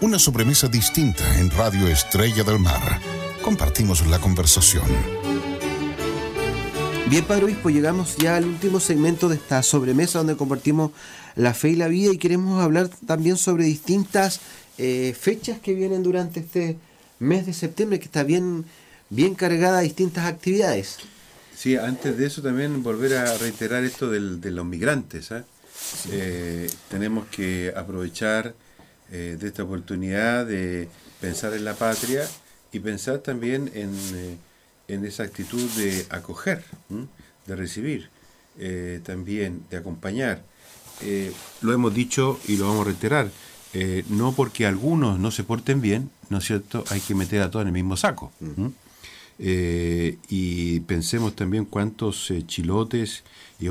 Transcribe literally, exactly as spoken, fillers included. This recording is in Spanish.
Una sobremesa distinta en Radio Estrella del Mar. Compartimos la conversación. Bien, Padre Obispo, llegamos ya al último segmento de esta sobremesa donde compartimos la fe y la vida, y queremos hablar también sobre distintas eh, fechas que vienen durante este mes de septiembre, que está bien, bien cargada de distintas actividades. Sí, antes de eso también volver a reiterar esto del, de los migrantes. ¿eh? Sí. Eh, tenemos que aprovechar eh, de esta oportunidad de pensar en la patria y pensar también en... Eh, en esa actitud de acoger, ¿m? de recibir, eh, también de acompañar. Eh, lo hemos dicho y lo vamos a reiterar, eh, no porque algunos no se porten bien, ¿no es cierto?, hay que meter a todos en el mismo saco. ¿m? Eh, y pensemos también cuántos eh, chilotes